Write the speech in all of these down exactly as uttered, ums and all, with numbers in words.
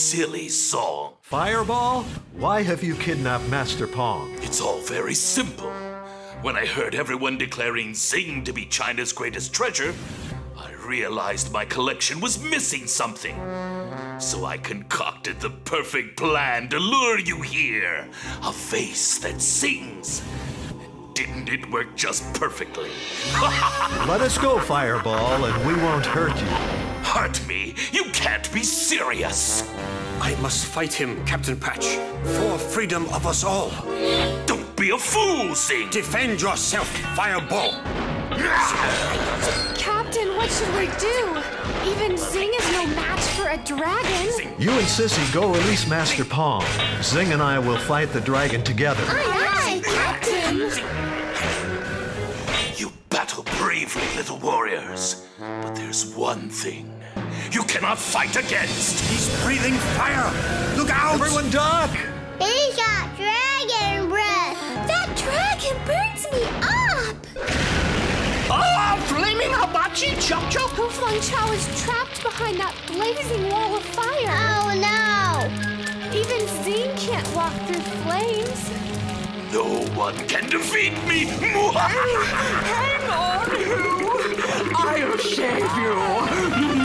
silly song. Fireball, why have you kidnapped Master Pong? It's all very simple. When I heard everyone declaring Zing to be China's greatest treasure, I realized my collection was missing something. So I concocted the perfect plan to lure you here. A face that sings. And didn't it work just perfectly? Let us go, Fireball, and we won't hurt you. Hurt me? You can't be serious. I must fight him, Captain Patch, for freedom of us all. Don't be a fool, Zing. Defend yourself, Fireball. Captain, what should we do? Even Zing is no match for a dragon. You and Sissy go release Master Pong. Zing and I will fight the dragon together. Aye, aye, Captain. You battle bravely, little warriors. But there's one thing you cannot fight against. He's breathing fire. Look out! Everyone duck! He's got dragon breath. That dragon burns me up. Oh, flaming hibachi chop chop! Hu Feng Chao is trapped behind that blazing wall of fire. Oh no! Even Zing can't walk through flames. No one can defeat me. Hang on, Hu! I'll save you!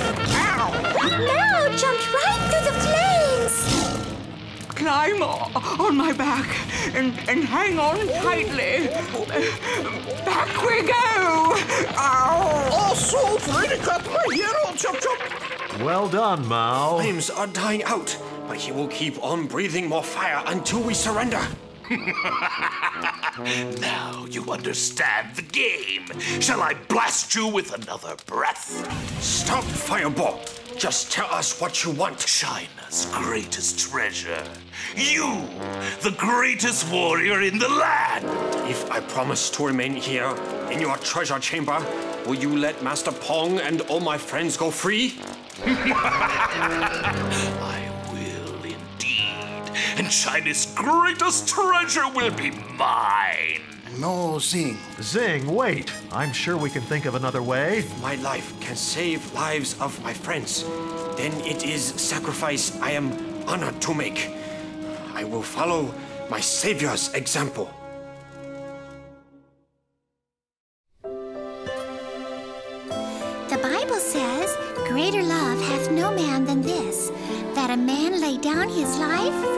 Now jumped right through the flames. Climb on my back and, and hang on tightly. Back we go! Ow! Also, Freddy cut my hero, chop chop. Well done, Mao. Flames are dying out, but he will keep on breathing more fire until we surrender. Now you understand the game. Shall I blast you with another breath? Stop, Fireball. Just tell us what you want. China's greatest treasure. You, the greatest warrior in the land. If I promise to remain here in your treasure chamber, will you let Master Pong and all my friends go free? I will indeed. And China's greatest treasure will be mine. No, Zing. Zing, wait. I'm sure we can think of another way. My life can save lives of my friends. Then it is sacrifice I am honored to make. I will follow my savior's example. The Bible says, greater love hath no man than this, that a man lay down his life